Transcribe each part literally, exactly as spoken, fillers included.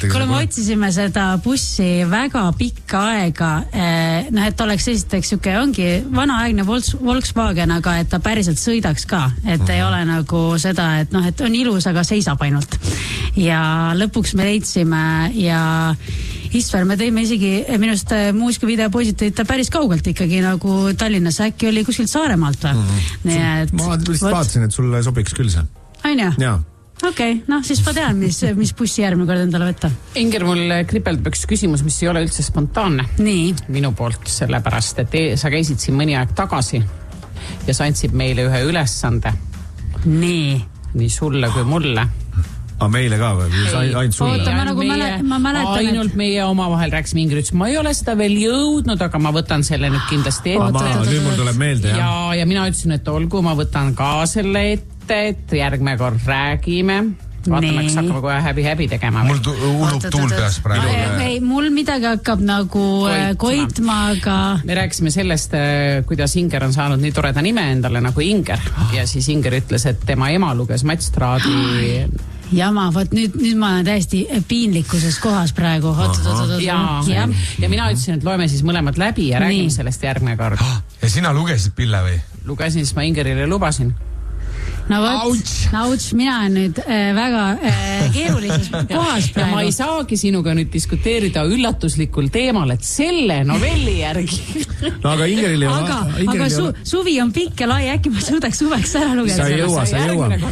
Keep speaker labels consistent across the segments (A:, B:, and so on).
A: Kuule, me otsisime seda bussi väga pikka aega, noh, et oleks esiteks siuke, ongi vanaaegne Volkswagen, aga et ta päriselt sõidaks ka, et uh-huh. ei ole nagu seda, et noh, et on ilus, aga seisab ainult. Ja lõpuks me leidsime ja Istver, me tõime isegi minust muusikavideopoisid tõid ta päris kaugelt ikkagi nagu Tallinnas, äkki oli kuskilt Saaremaalt või? Mm-hmm. Nii, et,
B: ma lihtsalt vaatasin, et sulle sobiks küll see.
A: Aina?
B: Jaa.
A: Okei, okay, noh siis ma tean, mis, mis bussi järgmine kord endale võtta.
C: Inger, mul kripeldab üks küsimus, mis ei ole üldse spontaanne.
A: Nii. Minu
C: poolt, sellepärast, et sa käisid siin mõni aeg tagasi ja sa andsid meile ühe ülesande.
A: Nii.
C: Nii sulle kui mulle.
B: Aga meile ka või? Ainult sulle?
A: Oota, ma nagu meie, ma mäletan,
C: ainult et... meie omavahel rääkisime, Inger ütles, ma ei ole seda veel jõudnud, aga ma võtan selle nüüd kindlasti ette.
B: Ma, nüüd mul tuleb meelde,
C: jah. Ja, ja mina ütlesin, et olgu, ma võtan ka selle ette, et järgmine kord räägime. Vaatame, kas hakkame kohe häbi-häbi tegema.
B: Mul tu- ulub tuul peas praegu.
A: Ei, mul midagi hakkab nagu koitma, aga...
C: Me rääkisime sellest, kuidas Inger on saanud nii toreda nime endale nagu Inger. Ja siis Inger ütles, et tema ema luges Mats Traadi...
A: Jama, võt nüüd, nüüd ma olen täiesti piinlikkuses kohas praegu. Oot, oot, oot, oot.
C: Ja, ja. ja mina ütlesin, et loeme siis mõlemad läbi ja räägime nii. Sellest järgmine kord.
B: Ja sina lugesid Pille või?
C: Lugesin, siis ma Ingerile lubasin.
A: No võt, nauts, mina olen nüüd äh, väga äh, keerulises kohas praegu.
C: Ja ma ei saagi sinuga nüüd diskuteerida üllatuslikul teemal, et selle novelli järgi.
B: No aga Ingerile...
A: Aga, Ingerile aga su, suvi on pikk ja lai, äkki ma suudaks suveks ära lugeda.
B: Sa ei jõua, sa ei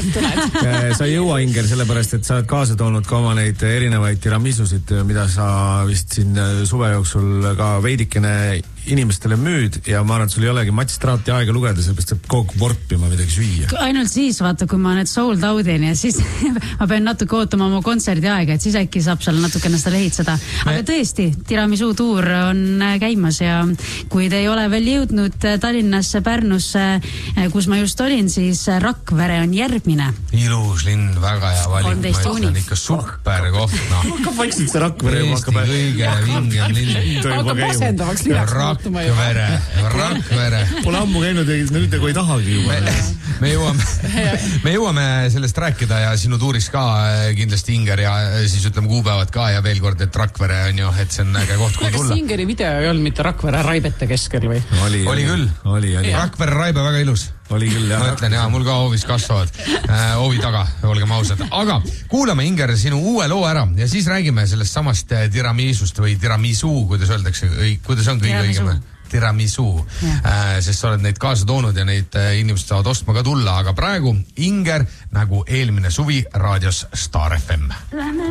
B: jõua. Sa ei jõua, Inger, sellepärast, et sa oled kaasa toonud ka oma neid erinevaid tiramisusid, mida sa vist siin suve jooksul ka veidikene inimestele müüd ja ma arvan, et sul ei olegi Mats Traati aega lugeda, sellepärast saab kogu vorpima midagi süüa.
A: Ainult siis, vaata, kui ma nüüd sold out'in ja siis ma pean natuke ootama oma kontserdi aega, et siis äkki saab seal natukene seda lehitseda. Aga tõesti, tiramisu tuur on käimas ja kui te ei ole veel jõudnud Tallinnasse, Pärnusse, kus ma just olin, siis Rakvere on järgmine.
D: Ilus linn, väga hea valik. Ma ütlen ikka super koht. No.
B: Hakkab vaikselt see Rakvere.
D: Eesti kõige vingem linn.
C: Hakkab asendavaks linnaks.
D: Rakvere, Rakvere.
B: Pole ammu käinud ja nüüd kui ei tahagi juba.
D: Me, me, jõuame, me jõuame sellest rääkida ja sinu tuuris ka kindlasti Inger ja siis ütleme kuupäevad ka ja veel kord, et Rakvere on ju, et see on äge koht, kui tulla.
C: Kas Ingeri video ei olnud mitte Rakvere Raibete keskel või?
D: Oli, oli küll.
B: Oli, oli.
D: Rakvere Raibe väga ilus.
B: Oli küll, jah.
D: Ma ütlen, jah, mul ka hoovis kasvavad. Äh, hoovi taga, olgem ausad. Aga kuulame, Inger, sinu uue loo ära ja siis räägime sellest samast tiramisust või tiramisu, kuidas öeldakse, kuidas on kõige õigem? Tiramisu, äh, sest sa oled neid kaasa toonud ja neid äh, inimesed saavad ostma ka tulla, aga praegu Inger nagu eelmine suvi raadios Star F M.